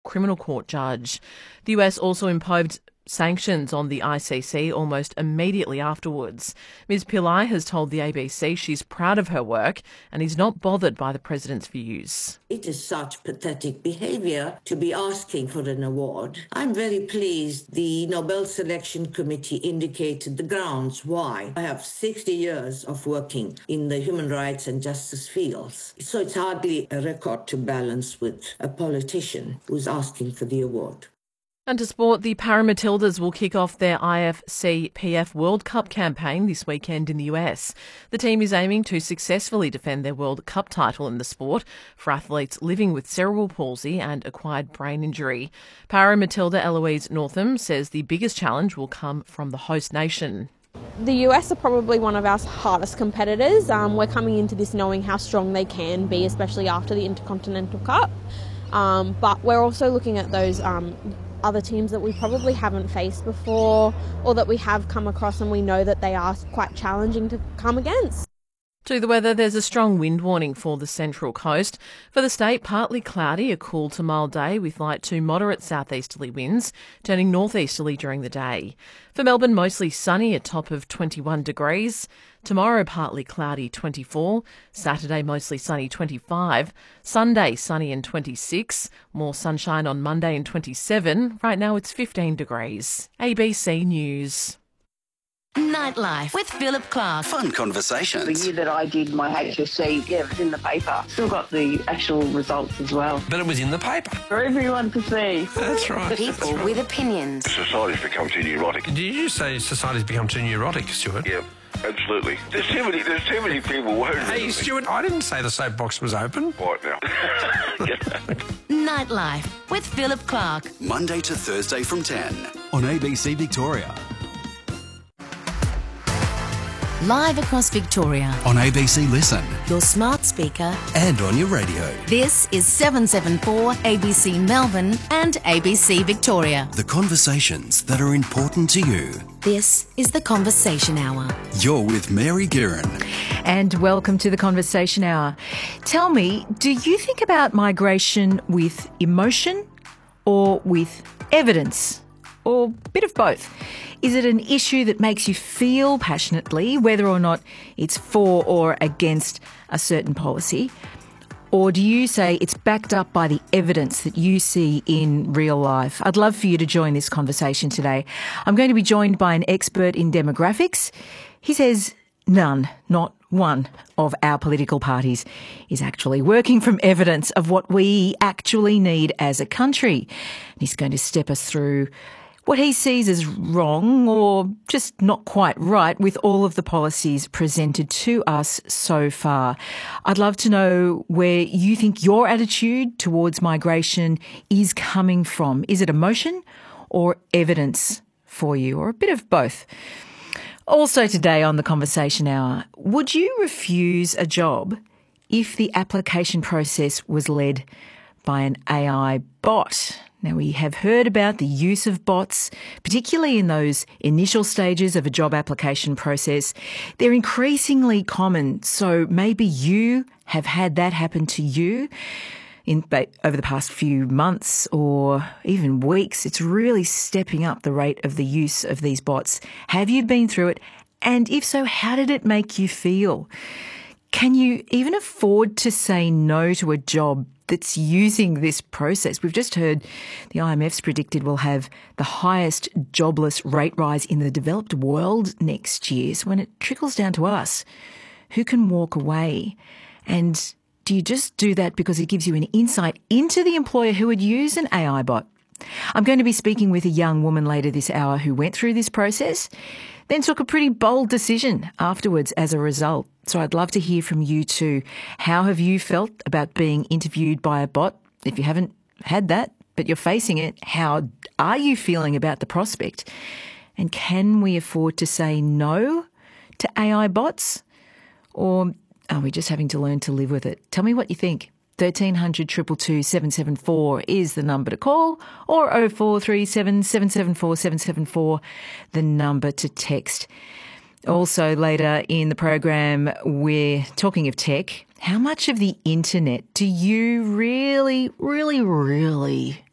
Criminal Court judge. The US also imposed sanctions on the ICC almost immediately afterwards. Ms Pillai has told the ABC she's proud of her work and is not bothered by the president's views. It is such pathetic behaviour to be asking for an award. I'm very pleased the Nobel Selection Committee indicated the grounds why. I have 60 years of working in the human rights and justice fields, so it's hardly a record to balance with a politician who's asking for the award. And to sport, the Paramatildas will kick off their IFCPF World Cup campaign this weekend in the US. The team is aiming to successfully defend their World Cup title in the sport for athletes living with cerebral palsy and acquired brain injury. Paramatilda Eloise Northam says the biggest challenge will come from the host nation. The US are probably one of our hardest competitors. We're coming into this knowing how strong they can be, especially after the Intercontinental Cup. But we're also looking at those other teams that we probably haven't faced before or that we have come across and we know that they are quite challenging to come against. To the weather, there's a strong wind warning for the Central Coast. For the state, partly cloudy, a cool to mild day with light to moderate southeasterly winds, turning northeasterly during the day. For Melbourne, mostly sunny, a top of 21 degrees. Tomorrow, partly cloudy, 24. Saturday, mostly sunny, 25. Sunday, sunny and 26. More sunshine on Monday and 27. Right now, it's 15 degrees. ABC News. Nightlife with Philip Clark. Fun conversations. The year that I did my HSC, it was in the paper. Still got the actual results as well. But it was in the paper. For everyone to see. That's right. People with opinions. Society's become too neurotic. Did you say society's become too neurotic, Stuart? Yeah. Absolutely. There's too many people worried. Hey, Stuart, I didn't say the soapbox was open. Right now. Nightlife with Philip Clark. Monday to Thursday from 10 on ABC Victoria. Live across Victoria. On ABC Listen. Your smart speaker. And on your radio. This is 774 ABC Melbourne and ABC Victoria. The conversations that are important to you. This is The Conversation Hour. You're with Mary Guerin. And welcome to The Conversation Hour. Tell me, do you think about migration with emotion or with evidence? Or a bit of both? Is it an issue that makes you feel passionately, whether or not it's for or against a certain policy? Or do you say it's backed up by the evidence that you see in real life? I'd love for you to join this conversation today. I'm going to be joined by an expert in demographics. He says none, not one of our political parties is actually working from evidence of what we actually need as a country. And he's going to step us through what he sees as wrong or just not quite right with all of the policies presented to us so far. I'd love to know where you think your attitude towards migration is coming from. Is it emotion or evidence for you, or a bit of both? Also today on The Conversation Hour, would you refuse a job if the application process was led by an AI bot? Now, we have heard about the use of bots, particularly in those initial stages of a job application process. They're increasingly common, so maybe you have had that happen to you over the past few months or even weeks. It's really stepping up the rate of the use of these bots. Have you been through it? And if so, how did it make you feel? Can you even afford to say no to a job that's using this process? We've just heard the IMF's predicted we'll have the highest jobless rate rise in the developed world next year. So when it trickles down to us, who can walk away? And do you just do that because it gives you an insight into the employer who would use an AI bot? I'm going to be speaking with a young woman later this hour who went through this process, then took a pretty bold decision afterwards as a result. So I'd love to hear from you too. How have you felt about being interviewed by a bot? If you haven't had that, but you're facing it, how are you feeling about the prospect? And can we afford to say no to AI bots? Or are we just having to learn to live with it? Tell me what you think. 1300 222 774 is the number to call, or 0437 774 774, the number to text. Also later in the program, we're talking of tech. How much of the internet do you really